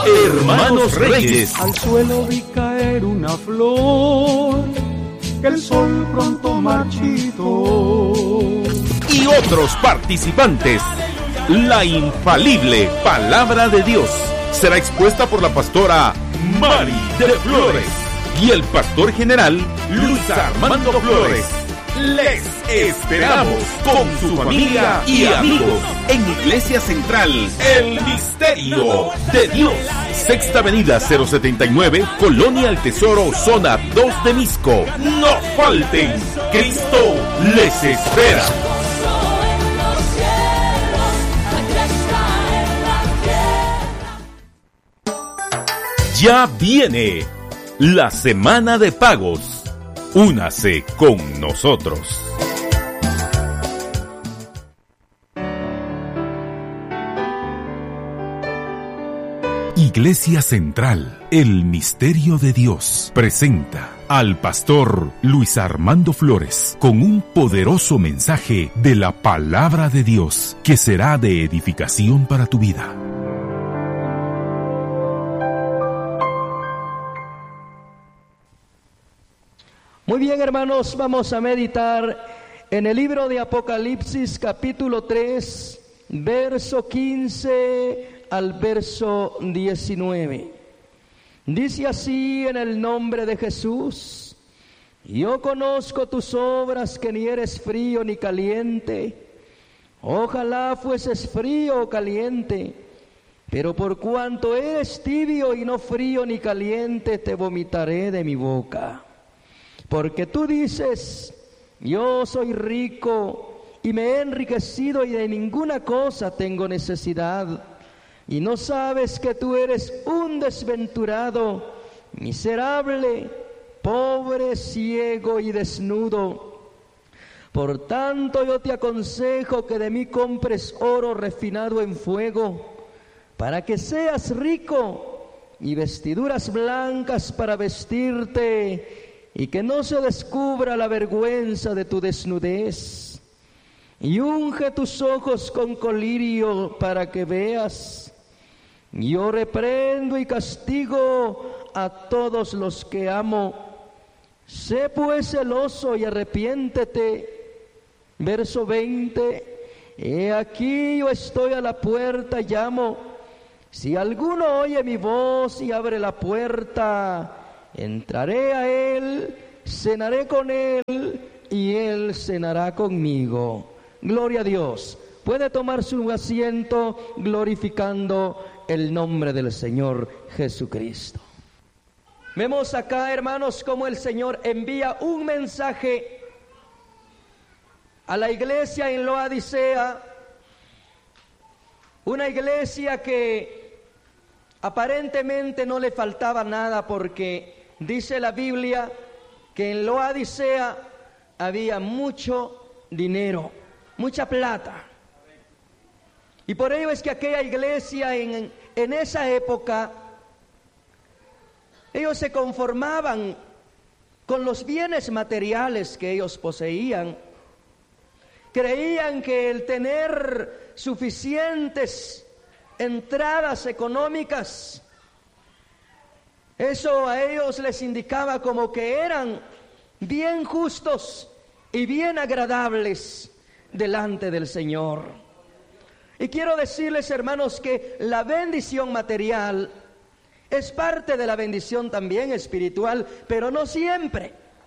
Hermanos Reyes. Al suelo vi caer una flor que el sol pronto marchitó. Y otros participantes. La infalible palabra de Dios será expuesta por la pastora Mari de Flores y el pastor general Luis Armando Flores. Les esperamos con su familia y amigos en Iglesia Central, El Misterio de Dios. Sexta Avenida 079, Colonia El Tesoro, Zona 2 de Misco. No falten, Cristo les espera. Ya viene la semana de pagos. Únase con nosotros. Iglesia Central, El Misterio de Dios, presenta al pastor Luis Armando Flores con un poderoso mensaje de la palabra de Dios que será de edificación para tu vida. Muy bien, hermanos, vamos a meditar en el libro de Apocalipsis, capítulo 3, verso 15 al verso 19. Dice así en el nombre de Jesús: yo conozco tus obras, que ni eres frío ni caliente. Ojalá fueses frío o caliente, pero por cuanto eres tibio y no frío ni caliente, te vomitaré de mi boca. Porque tú dices: yo soy rico y me he enriquecido y de ninguna cosa tengo necesidad, y no sabes que tú eres un desventurado, miserable, pobre, ciego y desnudo. Por tanto yo te aconsejo que de mí compres oro refinado en fuego, para que seas rico, y vestiduras blancas para vestirte, y que no se descubra la vergüenza de tu desnudez. Y unge tus ojos con colirio para que veas. Yo reprendo y castigo a todos los que amo. Sé pues celoso y arrepiéntete. Verso 20. He aquí yo estoy a la puerta y llamo. Si alguno oye mi voz y abre la puerta, entraré a él, cenaré con él y él cenará conmigo. Gloria a Dios. Puede tomar su asiento glorificando el nombre del Señor Jesucristo. Vemos acá, hermanos, cómo el Señor envía un mensaje a la iglesia en Laodicea, una iglesia que aparentemente no le faltaba nada, porque dice la Biblia que en Laodicea había mucho dinero, mucha plata. Y por ello es que aquella iglesia en esa época, ellos se conformaban con los bienes materiales que ellos poseían. Creían que el tener suficientes entradas económicas, eso a ellos les indicaba como que eran bien justos y bien agradables delante del Señor. Y quiero decirles, hermanos, que la bendición material es parte de la bendición también espiritual, pero no siempre,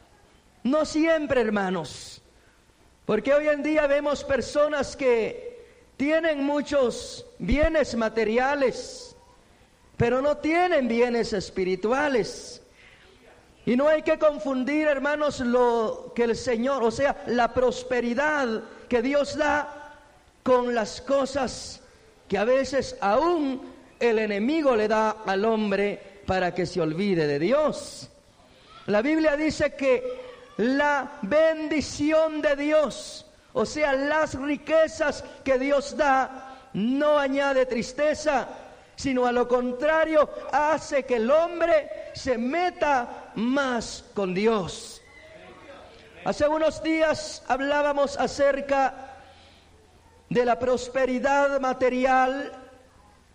hermanos. Porque hoy en día vemos personas que tienen muchos bienes materiales, pero no tienen bienes espirituales. Y no hay que confundir, hermanos, lo que el Señor, o sea, la prosperidad que Dios da con las cosas que a veces aún el enemigo le da al hombre para que se olvide de Dios. La Biblia dice que la bendición de Dios, o sea, las riquezas que Dios da, no añade tristeza, sino a lo contrario, hace que el hombre se meta más con Dios. Hace unos días hablábamos acerca de la prosperidad material,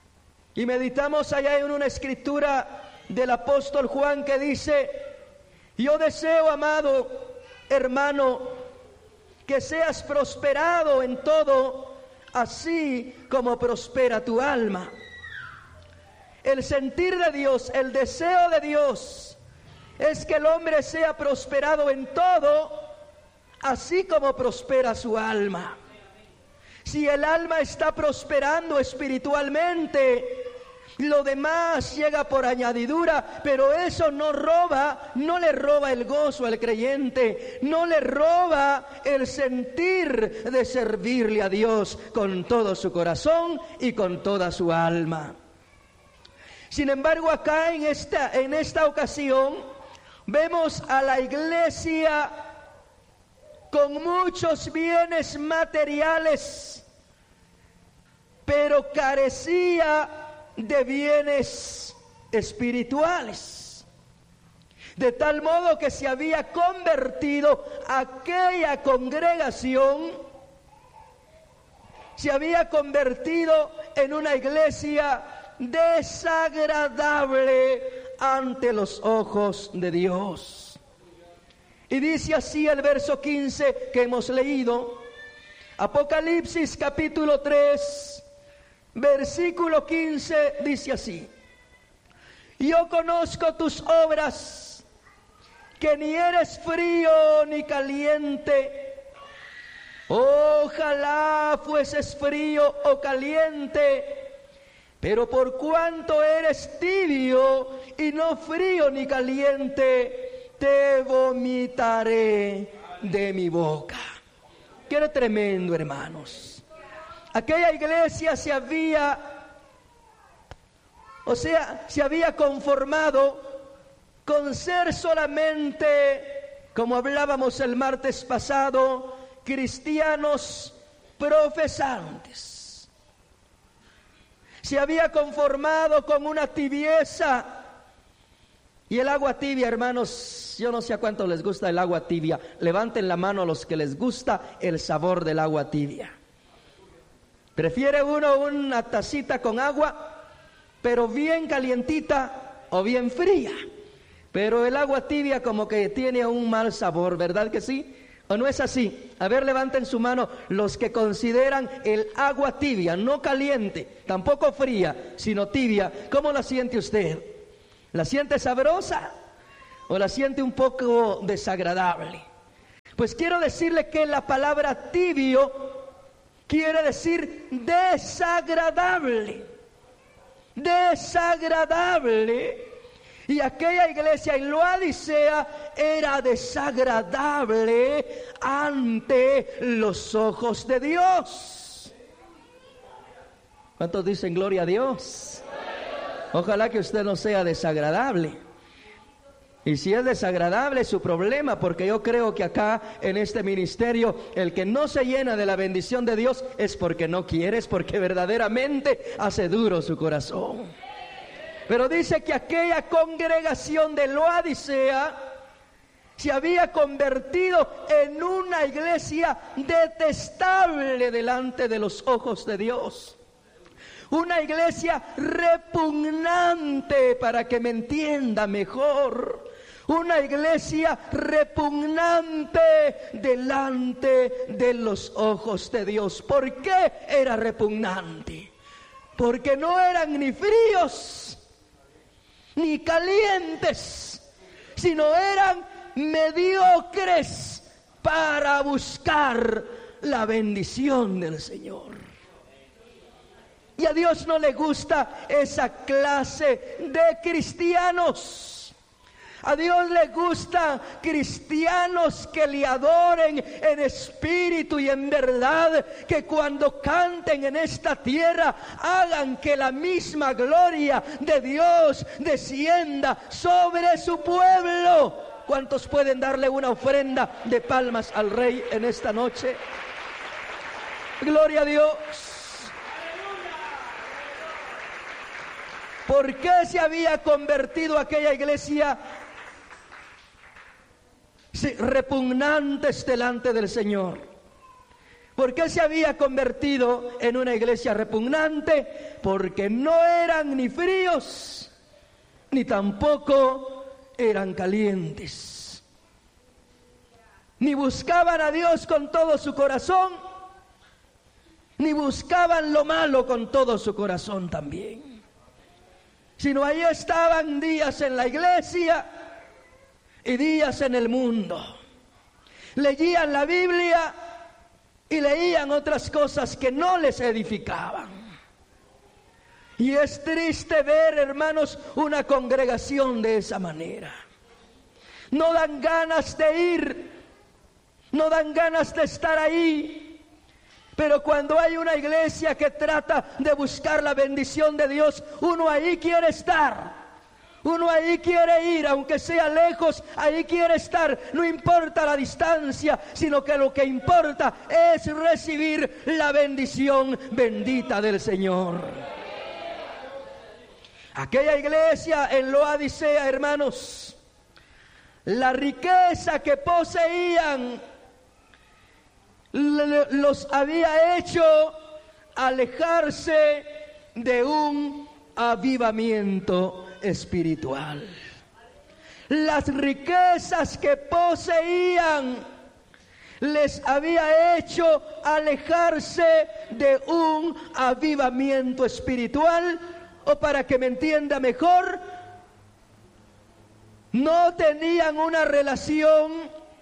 Y meditamos allá en una escritura del apóstol Juan que dice: yo deseo, amado hermano, que seas prosperado en todo, así como prospera tu alma. El sentir de Dios, el deseo de Dios, es que el hombre sea prosperado en todo, así como prospera su alma. Si el alma está prosperando espiritualmente, lo demás llega por añadidura, pero eso no le roba el gozo al creyente, no le roba el sentir de servirle a Dios con todo su corazón y con toda su alma. Sin embargo, acá en esta ocasión, vemos a la iglesia con muchos bienes materiales, pero carecía de bienes espirituales. De tal modo que se había convertido aquella congregación, se había convertido en una iglesia desagradable ante los ojos de Dios. Y dice así el verso 15 que hemos leído, Apocalipsis capítulo 3, versículo 15, dice así: yo conozco tus obras, que ni eres frío ni caliente. Ojalá fueses frío o caliente, pero por cuanto eres tibio y no frío ni caliente, te vomitaré de mi boca. Qué tremendo, hermanos. Aquella iglesia se había conformado con ser solamente, como hablábamos el martes pasado, cristianos profesantes. Se había conformado con una tibieza. Y el agua tibia, hermanos, yo no sé a cuántos les gusta el agua tibia. Levanten la mano a los que les gusta el sabor del agua tibia. ¿Prefiere uno una tacita con agua, pero bien calientita o bien fría? Pero el agua tibia como que tiene un mal sabor, ¿verdad que sí? ¿O no es así? A ver, levanten su mano los que consideran el agua tibia, no caliente, tampoco fría, sino tibia. ¿Cómo la siente usted? ¿La siente sabrosa o la siente un poco desagradable? Pues quiero decirle que la palabra tibio quiere decir desagradable. Desagradable. Y aquella iglesia en Laodicea era desagradable ante los ojos de Dios. ¿Cuántos dicen gloria a Dios? Ojalá que usted no sea desagradable. Y si es desagradable, es su problema, porque yo creo que acá en este ministerio el que no se llena de la bendición de Dios es porque no quiere, es porque verdaderamente hace duro su corazón. Pero dice que aquella congregación de Laodicea se había convertido en una iglesia detestable delante de los ojos de Dios. Una iglesia repugnante, para que me entienda mejor. Una iglesia repugnante delante de los ojos de Dios. ¿Por qué era repugnante? Porque no eran ni fríos ni calientes, sino eran mediocres para buscar la bendición del Señor. Y a Dios no le gusta esa clase de cristianos. A Dios le gusta cristianos que le adoren en espíritu y en verdad, que cuando canten en esta tierra hagan que la misma gloria de Dios descienda sobre su pueblo. ¿Cuántos pueden darle una ofrenda de palmas al Rey en esta noche? Gloria a Dios. ¿Por qué se había convertido aquella iglesia repugnantes delante del Señor? ¿Por qué se había convertido en una iglesia repugnante? Porque no eran ni fríos, ni tampoco eran calientes. Ni buscaban a Dios con todo su corazón, ni buscaban lo malo con todo su corazón también. Sino ahí estaban días en la iglesia y días en el mundo. Leían la Biblia y leían otras cosas que no les edificaban. Y es triste ver, hermanos, una congregación de esa manera. No dan ganas de ir, no dan ganas de estar ahí. Pero cuando hay una iglesia que trata de buscar la bendición de Dios, uno ahí quiere estar. Uno ahí quiere ir, aunque sea lejos, ahí quiere estar. No importa la distancia, sino que lo que importa es recibir la bendición bendita del Señor. Aquella iglesia en Laodicea, hermanos, la riqueza que poseían los había hecho alejarse de un avivamiento espiritual. Las riquezas que poseían les había hecho alejarse de un avivamiento espiritual, o para que me entienda mejor, no tenían una relación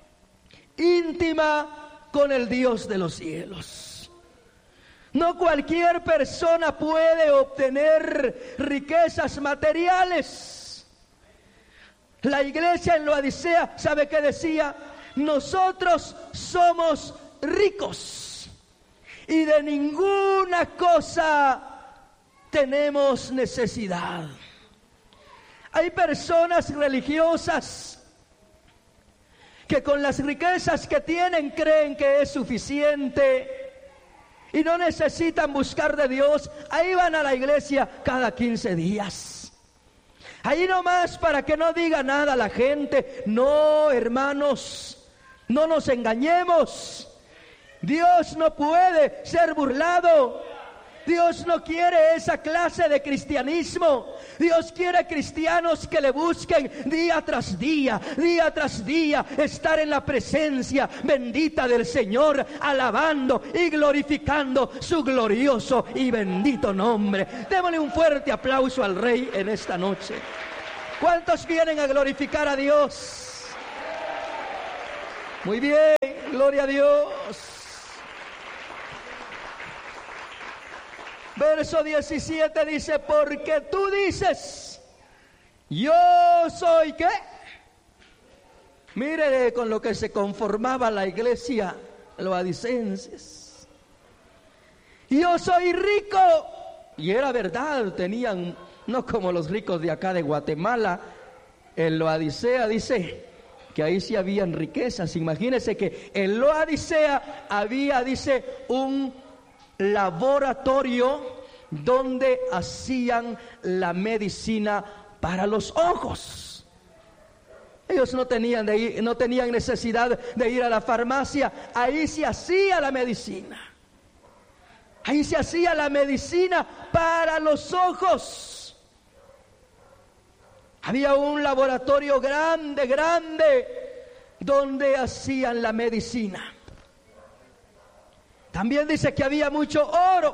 íntima con el Dios de los cielos. No cualquier persona puede obtener riquezas materiales. La iglesia en Laodicea, ¿sabe qué decía? Nosotros somos ricos y de ninguna cosa tenemos necesidad. Hay personas religiosas que con las riquezas que tienen creen que es suficiente y no necesitan buscar de Dios. Ahí van a la iglesia cada 15 días. Ahí nomás para que no diga nada la gente. No, hermanos, no nos engañemos. Dios no puede ser burlado. Dios no quiere esa clase de cristianismo. Dios quiere cristianos que le busquen día tras día, estar en la presencia bendita del Señor, alabando y glorificando su glorioso y bendito nombre. Démosle un fuerte aplauso al Rey en esta noche. ¿Cuántos vienen a glorificar a Dios? Muy bien, gloria a Dios. Verso 17 dice, porque tú dices, yo soy ¿qué? Mire con lo que se conformaba la iglesia laodicenses. Yo soy rico. Y era verdad, tenían, no como los ricos de acá de Guatemala. En Laodicea dice que ahí sí habían riquezas. Imagínense que en Laodicea había, dice, un laboratorio donde hacían la medicina para los ojos. Ellos no tenían necesidad de ir a la farmacia. Ahí se hacía la medicina. Ahí se hacía la medicina para los ojos. Había un laboratorio grande donde hacían la medicina. También dice que había mucho oro.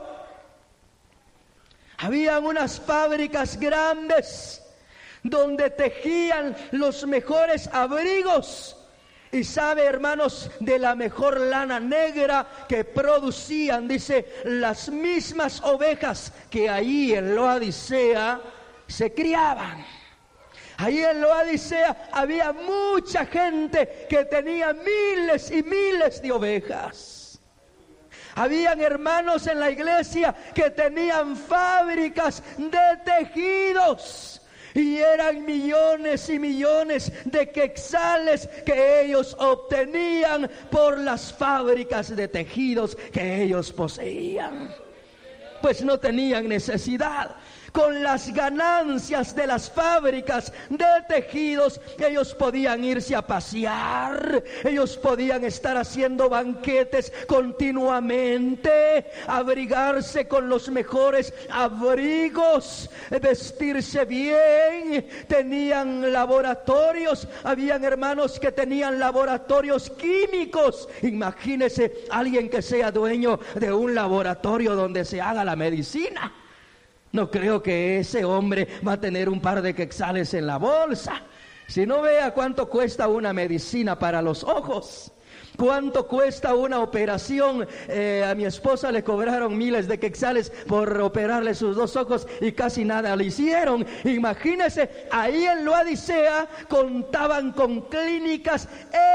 Habían unas fábricas grandes donde tejían los mejores abrigos. Y sabe, hermanos, de la mejor lana negra que producían, dice, las mismas ovejas que ahí en Laodicea se criaban. Ahí en Laodicea había mucha gente que tenía miles y miles de ovejas. Habían hermanos en la iglesia que tenían fábricas de tejidos. Y eran millones y millones de quetzales que ellos obtenían por las fábricas de tejidos que ellos poseían. Pues no tenían necesidad. con las ganancias de las fábricas de tejidos, ellos podían irse a pasear, ellos podían estar haciendo banquetes continuamente, abrigarse con los mejores abrigos, vestirse bien, tenían laboratorios, habían hermanos que tenían laboratorios químicos. Imagínese alguien que sea dueño de un laboratorio donde se haga la medicina. No creo que ese hombre va a tener un par de quetzales en la bolsa. Si no, vea cuánto cuesta una medicina para los ojos. ¿Cuánto cuesta una operación? A mi esposa le cobraron miles de quetzales por operarle sus 2 ojos y casi nada le hicieron. Imagínense, ahí en Laodicea contaban con clínicas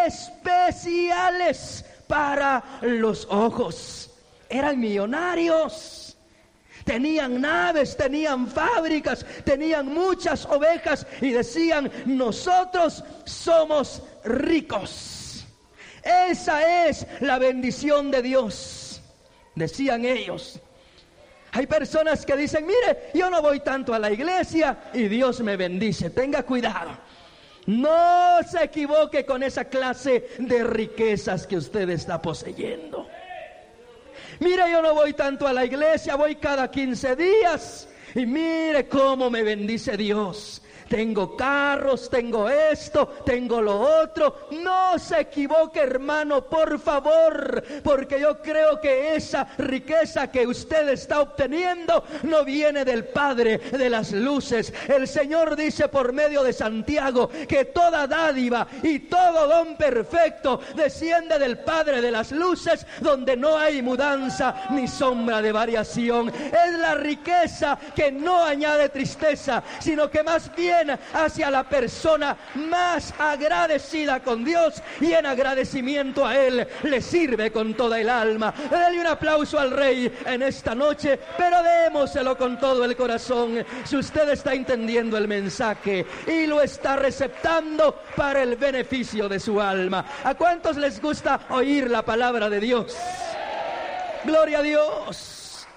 especiales para los ojos. Eran millonarios. Tenían naves, tenían fábricas, tenían muchas ovejas y decían: nosotros somos ricos. Esa es la bendición de Dios, decían ellos. Hay personas que dicen: mire, yo no voy tanto a la iglesia y Dios me bendice. Tenga cuidado. No se equivoque con esa clase de riquezas que usted está poseyendo. Mire, yo no voy tanto a la iglesia, voy cada 15 días. Y mire cómo me bendice Dios. Tengo carros, tengo esto, tengo lo otro. No se equivoque, hermano, por favor, porque yo creo que esa riqueza que usted está obteniendo no viene del Padre de las luces. El Señor dice por medio de Santiago que toda dádiva y todo don perfecto desciende del Padre de las luces, donde no hay mudanza ni sombra de variación. Es la riqueza que no añade tristeza, sino que más bien hacia la persona más agradecida con Dios y en agradecimiento a Él le sirve con toda el alma. Dale un aplauso al Rey en esta noche, pero démoselo con todo el corazón. Si usted está entendiendo el mensaje y lo está receptando para el beneficio de su alma. ¿A cuántos les gusta oír la palabra de Dios? Gloria a Dios.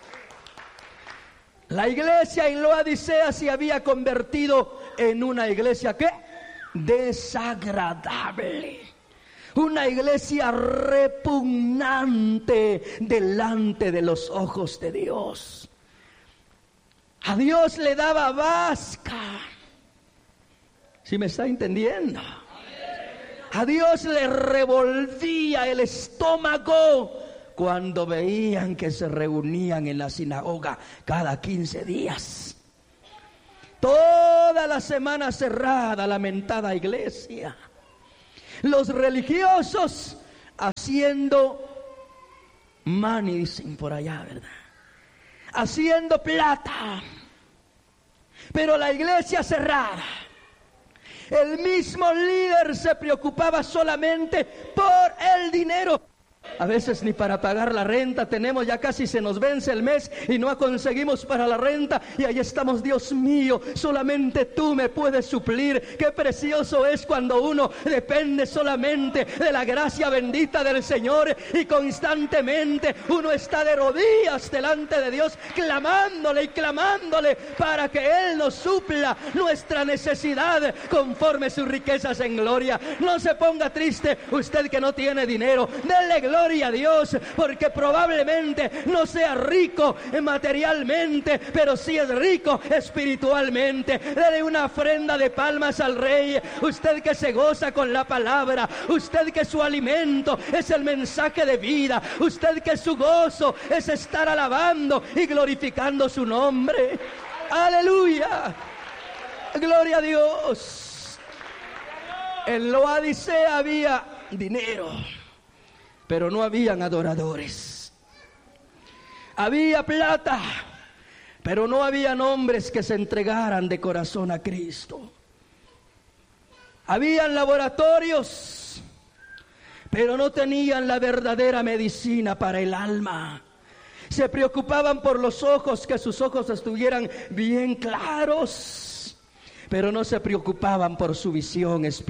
La iglesia en Laodicea se había convertido en una iglesia ¿qué? Desagradable. Una iglesia repugnante delante de los ojos de Dios. A Dios le daba vasca. ¿Sí me está entendiendo? A Dios le revolvía el estómago cuando veían que se reunían en la sinagoga cada 15 días. Toda la semana cerrada, la lamentada iglesia. Los religiosos haciendo money, dicen por allá, ¿verdad? Haciendo plata. Pero la iglesia cerrada. El mismo líder se preocupaba solamente por el dinero. A veces ni para pagar la renta tenemos, ya casi se nos vence el mes y no conseguimos para la renta. Y ahí estamos: Dios mío, solamente tú me puedes suplir. Qué precioso es cuando uno depende solamente de la gracia bendita del Señor y constantemente uno está de rodillas delante de Dios, clamándole y clamándole para que Él nos supla nuestra necesidad conforme sus riquezas en gloria. No se ponga triste usted que no tiene dinero. Dele gloria a Dios, porque probablemente no sea rico materialmente, pero sí es rico espiritualmente. Dele una ofrenda de palmas al Rey. Usted que se goza con la palabra, usted que su alimento es el mensaje de vida, usted que su gozo es estar alabando y glorificando su nombre. Aleluya, gloria a Dios. En Laodicea había dinero, pero no habían adoradores. Había plata, pero no habían hombres que se entregaran de corazón a Cristo. Habían laboratorios, pero no tenían la verdadera medicina para el alma. Se preocupaban por los ojos, que sus ojos estuvieran bien claros, pero no se preocupaban por su visión espiritual.